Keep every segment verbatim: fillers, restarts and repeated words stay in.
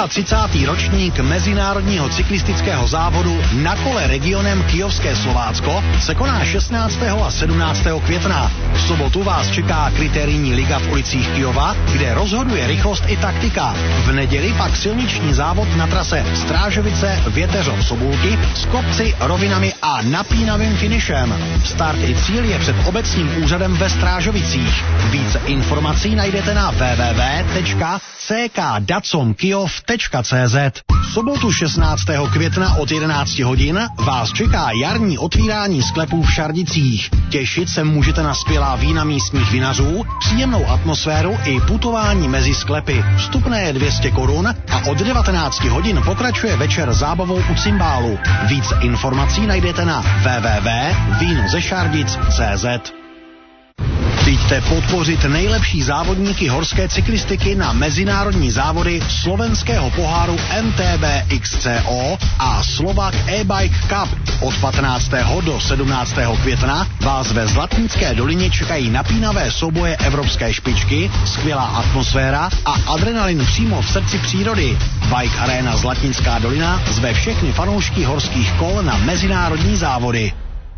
třicátý druhý ročník mezinárodního cyklistického závodu na kole regionem Kyjovské Slovácko se koná šestnáctého a sedmnáctého května. V sobotu vás čeká kritérií liga v ulicích Kyjova, kde rozhoduje rychlost i taktika. V neděli pak silniční závod na trase Strážovice, Věteřov, Sobůlky s kopci, rovinami a napínavým finišem. Start i cíl je před obecním úřadem ve Strážovicích. Více informací najdete na w w w tečka c k dacom kyjov tečka c z. V sobotu šestnáctého května od jedenácti hodin vás čeká jarní otvírání sklepů v Šardicích. Těšit se můžete na skvělá vína místních vinařů, příjemnou atmosféru i putování mezi sklepy. Vstupné je dvě stě korun a od devatenácti hodin pokračuje večer zábavou u cymbálu. Více informací najdete na w w w tečka víno ze šardic tečka c z. Přijďte podpořit nejlepší závodníky horské cyklistiky na mezinárodní závody slovenského poháru M T B X C O a Slovak E-Bike Cup. Od patnáctého do sedmnáctého května vás ve Zlatnické dolině čekají napínavé souboje evropské špičky, skvělá atmosféra a adrenalin přímo v srdci přírody. Bike Arena Zlatnická dolina zve všechny fanoušky horských kol na mezinárodní závody.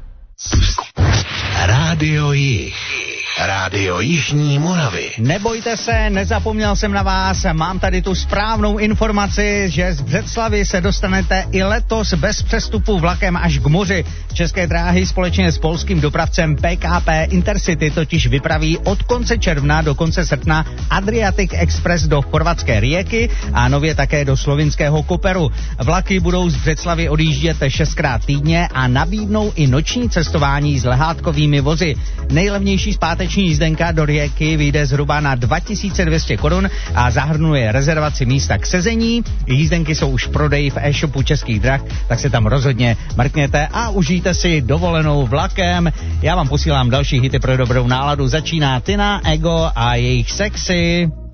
Rádio Jih. Rádio Jižní Moravy. Nebojte se, nezapomněl jsem na vás, mám tady tu správnou informaci, že z Břeclavy se dostanete i letos bez přestupu vlakem až k moři. České dráhy společně s polským dopravcem P K P Intercity totiž vypraví od konce června do konce srpna Adriatic Express do chorvatské Rijeky a nově také do slovinského Koperu. Vlaky budou z Břeclavy odjíždět šestkrát týdně a nabídnou i noční cestování s lehátkovými vozy. Nejlevnější zpáteční jízdenka do Rijeky vyjde zhruba na dva tisíce dvě stě korun a zahrnuje rezervaci místa k sezení. Jízdenky jsou už v prodeji v e-shopu Českých drah, tak se tam rozhodně mrkněte a užijte si dovolenou vlakem. Já vám posílám další hity pro dobrou náladu. Začíná Tina, Ego a jejich Sexy.